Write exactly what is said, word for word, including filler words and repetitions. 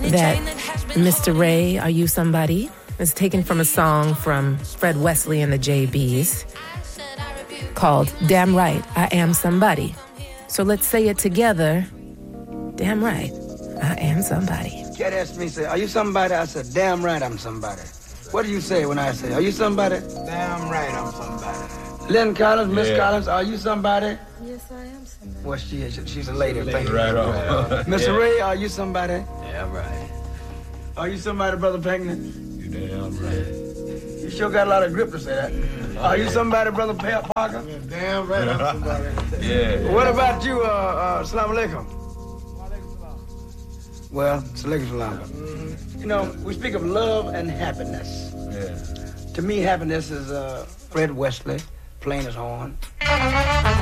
That Mister Ray, Are You Somebody? Is taken from a song from Fred Wesley and the J B's called Damn Right, I Am Somebody. So let's say it together. Damn right, I am somebody. Cat asked me, say, are you somebody? I said, damn right I'm somebody. What do you say when I say, are you somebody? Damn right I'm somebody. Lynn Collins, Miss Yeah. Collins, are you somebody? Yes, I am somebody. Well, she is. She's a lady. Lady, Thank you. right on. Mister Yeah. Ray, are you somebody? Damn right. Are you somebody, Brother Pinckney? You damn right. You sure got a lot of grip to say that. Are you somebody, Brother Pa- Parker? Damn right I'm somebody. Yeah. What about you, uh, uh, Assalamu alaikum? Well, Assalamu alaikum. You know, we speak of love and happiness. Yeah. To me, happiness is uh, Fred Wesley, plain as horn.